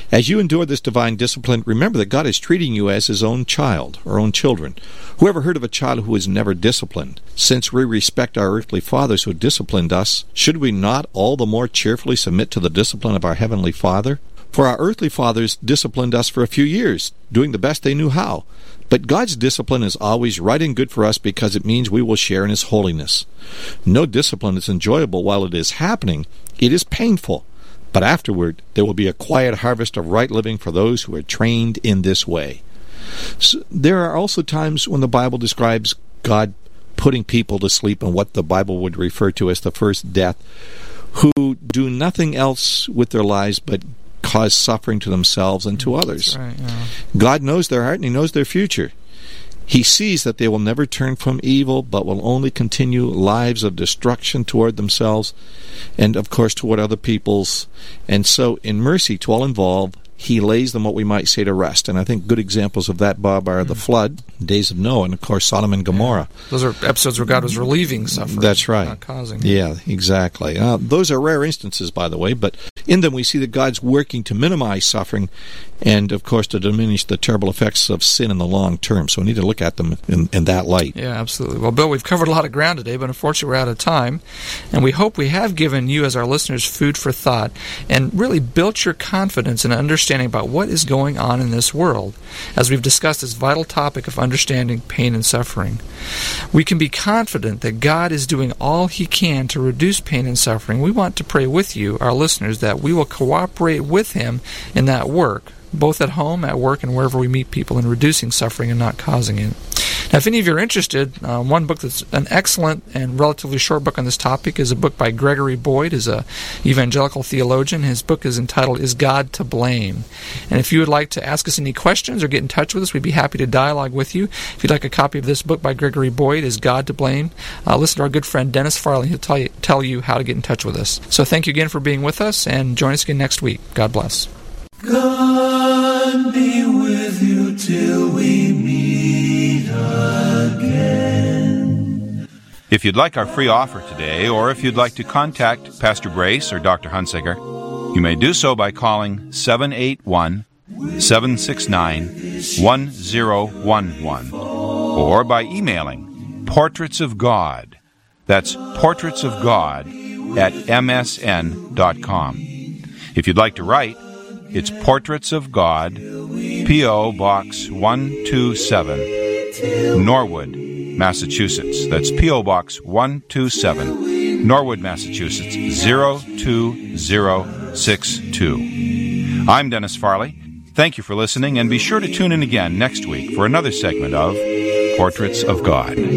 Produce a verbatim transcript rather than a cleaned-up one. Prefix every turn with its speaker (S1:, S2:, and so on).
S1: As you endure this divine discipline, remember that God is treating you as His own child, or own children. Who ever heard of a child who is never disciplined? Since we respect our earthly fathers who disciplined us, should we not all the more cheerfully submit to the discipline of our Heavenly Father? For our earthly fathers disciplined us for a few years, doing the best they knew how. But God's discipline is always right and good for us because it means we will share in His holiness. No discipline is enjoyable while it is happening. It is painful. But afterward, there will be a quiet harvest of right living for those who are trained in this way. So, there are also times when the Bible describes God putting people to sleep in what the Bible would refer to as the first death, who do nothing else with their lives but cause suffering to themselves and to others.
S2: That's right, yeah.
S1: God knows their heart and He knows their future. He sees that they will never turn from evil, but will only continue lives of destruction toward themselves and, of course, toward other peoples. And so, in mercy to all involved, He lays them, what we might say, to rest. And I think good examples of that, Bob, are the flood, days of Noah, and, of course, Sodom and Gomorrah.
S2: Yeah. Those are episodes where God was relieving suffering.
S1: That's right.
S2: Not causing it.
S1: Yeah, exactly. Uh, those are rare instances, by the way, but in them we see that God's working to minimize suffering and, of course, to diminish the terrible effects of sin in the long term. So we need to look at them in, in that light.
S2: Yeah, absolutely. Well, Bill, we've covered a lot of ground today, but unfortunately we're out of time. And we hope we have given you, as our listeners, food for thought and really built your confidence and understanding about what is going on in this world, as we've discussed this vital topic of understanding pain and suffering. We can be confident that God is doing all He can to reduce pain and suffering. We want to pray with you, our listeners, that we will cooperate with Him in that work, both at home, at work, and wherever we meet people, in reducing suffering and not causing it. Now, if any of you are interested, uh, one book that's an excellent and relatively short book on this topic is a book by Gregory Boyd, who's a evangelical theologian. His book is entitled, Is God to Blame? And if you would like to ask us any questions or get in touch with us, we'd be happy to dialogue with you. If you'd like a copy of this book by Gregory Boyd, Is God to Blame? Uh, listen to our good friend Dennis Farley. He'll tell you, tell you how to get in touch with us. So thank you again for being with us, and join us again next week. God bless.
S3: God be with you till we meet again.
S4: If you'd like our free offer today, or if you'd like to contact Pastor Brace or Doctor Hunsaker, you may do so by calling seven eight one, seven six nine, one zero one one or by emailing Portraits of God. That's Portraits of God at m s n dot com. If you'd like to write, it's Portraits of God, P O. Box one two seven, Norwood, Massachusetts. That's P O. Box one two seven, Norwood, Massachusetts, zero two zero six two. I'm Dennis Farley. Thank you for listening, and be sure to tune in again next week for another segment of Portraits of God.